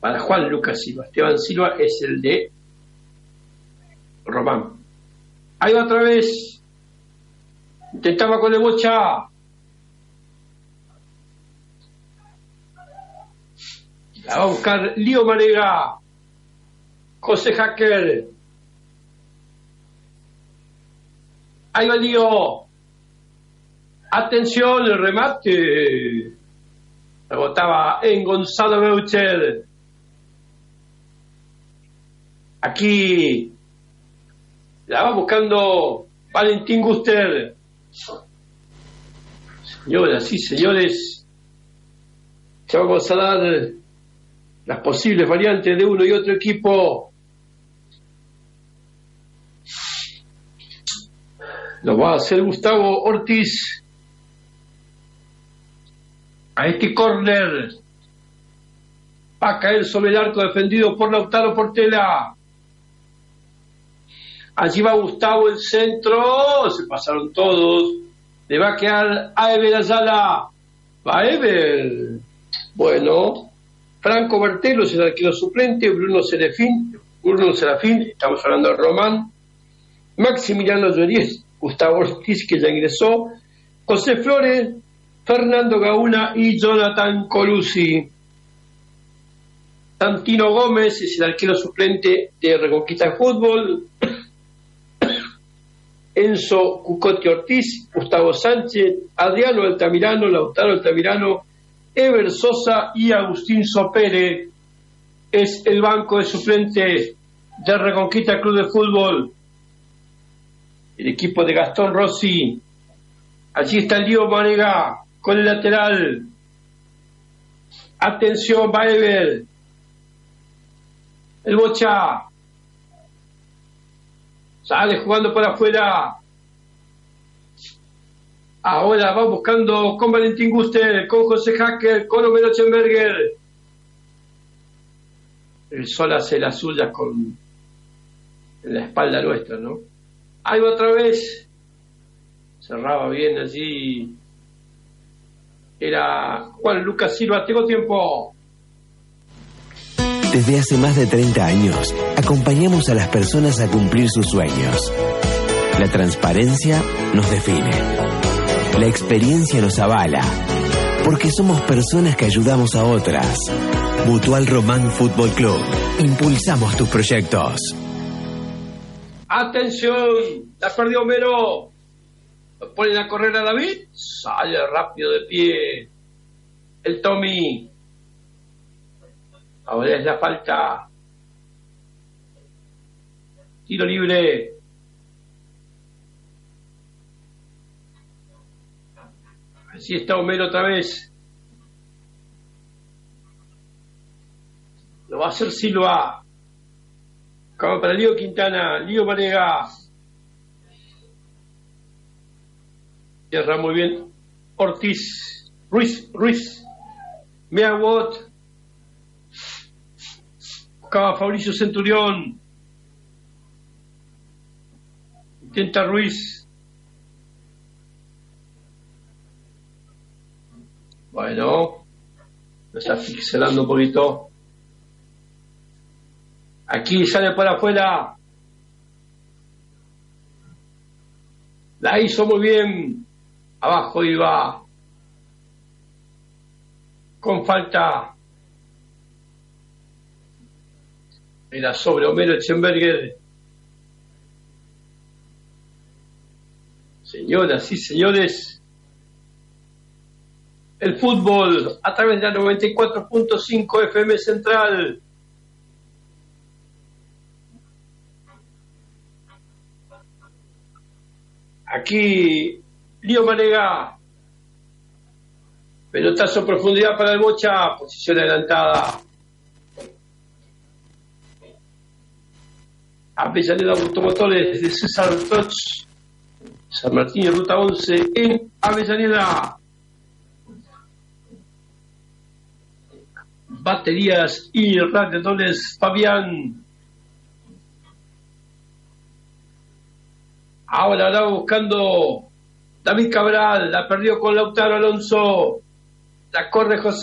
para Juan Lucas Silva. Esteban Silva es el de Román. Ahí va otra vez. Intentaba con el Bocha. La va a buscar Lío Marega. José Hacker. Ahí va Lío. Atención, el remate. Rebotaba en Gonzalo Beucher. Aquí la va buscando Valentín Guster. Señoras y señores, ya vamos a dar las posibles variantes de uno y otro equipo. Lo va a hacer Gustavo Ortiz. A este córner va a caer sobre el arco defendido por Lautaro Portela. Allí va Gustavo, el centro. Se pasaron todos. Le va a quedar a Ever Ayala. Va Ever. Bueno, Franco Bertelo es el arquero suplente. Bruno Serafín, estamos hablando de Román. Maximiliano Llories, Gustavo Ortiz, que ya ingresó. José Flores, Fernando Gauna y Jonathan Colucci. Santino Gómez es el arquero suplente de Reconquista de Fútbol. Enzo Cucotti Ortiz, Gustavo Sánchez, Adriano Altamirano, Lautaro Altamirano, Ever Sosa y Agustín Sopere es el banco de suplente de Reconquista Club de Fútbol. El equipo de Gastón Rossi. Allí está Lío Marega con el lateral. Atención, va Ever. El Bocha. Sale jugando por afuera. Ahora va buscando con Valentín Guster, con José Hacker, con Homero Schenberger. El sol hace las suyas con la espalda nuestra, ¿no? Ahí va otra vez. Cerraba bien allí. Era Juan Lucas Silva. Tengo tiempo. Desde hace más de 30 años, acompañamos a las personas a cumplir sus sueños. La transparencia nos define. La experiencia nos avala. Porque somos personas que ayudamos a otras. Mutual Román Fútbol Club. Impulsamos tus proyectos. Atención, la perdió Homero. Lo ponen a correr a David. Sale rápido de pie el Tommy. Ahora es la falta. Tiro libre. Así está Homero otra vez. Lo va a hacer Silva. Acaba para Lío Quintana. Lío Marega. Cierra muy bien Ortiz. Ruiz. Meawot. Buscaba Fabricio Centurión. Intenta Ruiz. Bueno, lo está pixelando un poquito. Aquí sale para afuera. La hizo muy bien. Abajo iba. Con falta. Era sobre Homero Schenberger. Señoras y señores, el fútbol a través de la 94.5 FM Central. Aquí Lío Marega. Pelotazo en profundidad para el Bocha. Posición adelantada. Avellaneda Automotores de César Toch. San Martín, ruta 11 en Avellaneda. Baterías y radiadores Fabián. Ahora la buscando David Cabral. La perdió con Lautaro Alonso. La corre José